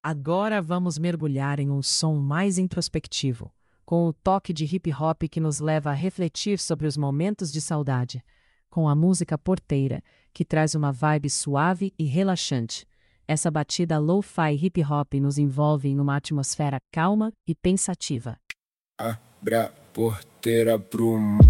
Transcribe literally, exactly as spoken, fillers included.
Agora vamos mergulhar em um som mais introspectivo, com o toque de hip hop que nos leva a refletir sobre os momentos de saudade, com a música Porteira, que traz uma vibe suave e relaxante. Essa batida lo-fi hip hop nos envolve em uma atmosfera calma e pensativa. Abre a porteira pro